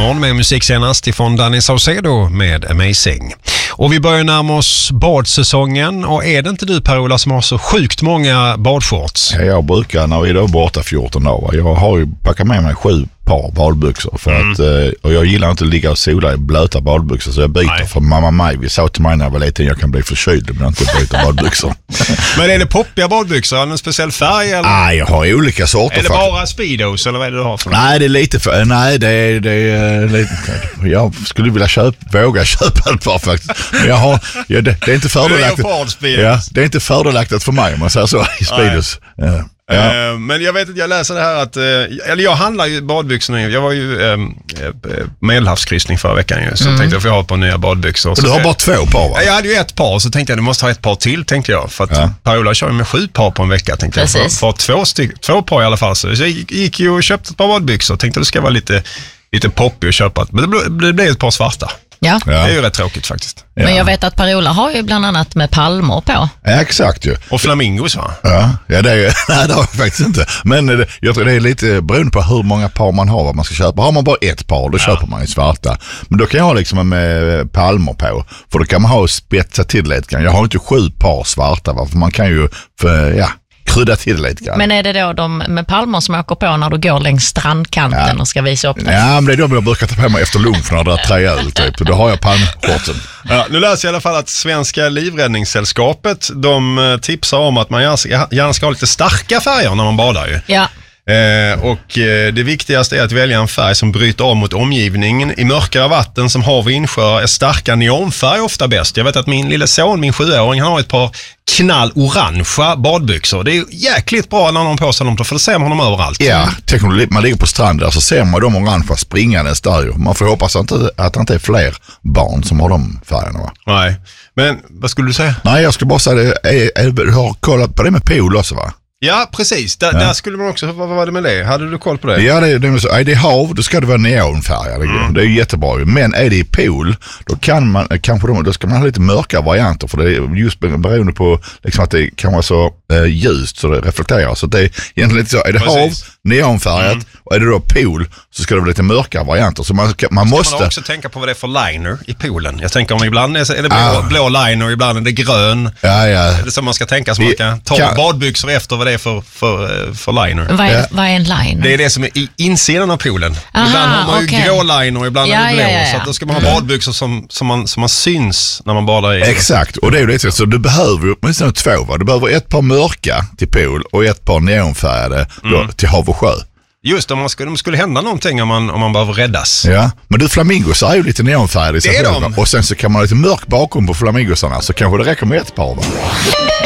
morgon med musik senast ifrån Danny Saucedo med Amazing. Och vi börjar närma oss badsäsongen, och är det inte du, Per-Ola, som har så sjukt många badshorts? Ja, jag brukar, när vi är borta 14 dagar, jag har ju packat med mig 7 par badbyxor för att, och jag gillar inte att ligga och sola i blöta badbyxor, så jag byter. Nej. För mamma Maj sa till mig när jag var liten, jag kan bli förkyld om jag inte byter badbyxor. Men är det poppiga badbyxor? Har en speciell färg? Eller? Nej, jag har olika sorter. Är det bara Speedos eller vad är det du har för något? Nej, det är lite för... Nej, det är lite... Jag skulle vilja våga köpa ett par faktiskt. Men jag har... Ja, det är inte fördelaktigt. Ja, det är inte fördelaktigt för mig, om man säger så, i Speedos. Ja. Men jag vet att jag läser det här att... Eller jag handlar ju badbyxor nu. Jag var ju medelhavskryssning förra veckan ju, så tänkte jag få ha ett par nya badbyxor. Och du har bara 2 par, va? Jag hade ju ett par, så tänkte jag du måste ha ett par till, tänkte jag. För att Per-Ola kör ju med 7 par på en vecka, tänkte jag. För att 2 par i alla fall. Så jag gick ju och köpte ett par badbyxor. Tänkte det ska vara lite poppig och köpa. Men det blev ett par svarta. Ja. Det är ju rätt tråkigt faktiskt. Ja. Men jag vet att Per-Ola har ju bland annat med palmer på. Ja, exakt ju. Och flamingos, va? Ja, det är ju... Nej, det har jag faktiskt inte. Men jag tror det är lite beroende på hur många par man har, vad man ska köpa. Har man bara ett par, då köper man ju svarta. Men då kan jag ha liksom med palmer på. För då kan man ha spetsa till lite. Jag har inte 7 par svarta, va? För man kan ju... krydda till lite grann. Men är det då de med palmer som åker på när du går längs strandkanten och ska visa upp det? Ja, men det är de jag brukar ta på mig efter lunch när det är träöl typ. Då har jag palmshortsen. Ja, nu läser jag i alla fall att Svenska Livräddningssällskapet, de tipsar om att man gärna ska ha lite starka färger när man badar ju. Ja. Och det viktigaste är att välja en färg som bryter av mot omgivningen. I mörkare vatten som hav och insjöar är starka neonfärg ofta bäst. Jag vet att min lilla son, min 7-åring, han har ett par knallorangea badbyxor. Det är jäkligt bra när de på sig dem, för då ser man honom överallt. Ja, tänk om man ligger på stranden så ser man de orangea springandes där. Man får hoppas att det inte är fler barn som har de färgerna, va? Nej, men vad skulle du säga? Nej, jag skulle bara säga du har kollat på det med pool också, va? Ja, precis. Där skulle man också... Vad var det med det? Hade du koll på det? Ja, det är hav, då ska det vara neonfärger. Det är jättebra. Men är det i pool, då kan man då ska man ha lite mörka varianter, för det är just beroende på liksom att det kan vara så ljust så det reflekterar. Så det är egentligen lite så. Är det hav, neonfärgat, och är det då pool, så ska det vara lite mörka varianter. Så man måste... man också tänka på vad det är för liner i poolen. Jag tänker om ibland är det blå liner, ibland är det grön. Ja. Det är så man ska tänka, så man kan ta badbyxor efter vad det är för liner. Vad är en liner? Det är det som är i insidan av poolen. Ibland har man ju grå liner, ibland är det blå. Så att då ska man ha badbyxor som man syns när man badar i. Exakt, och det är ju det. Så du behöver ju åtminstone 2, va? Du behöver ett par mörka till pool och ett par neonfärgade till hav och sjö. Just, om det skulle hända någonting om man behöver räddas. Ja, men du, flamingos är ju lite neonfärgade i sig själva. Och sen så kan man ha lite mörk bakom på flamingosarna, så kanske det räcker med ett par, va?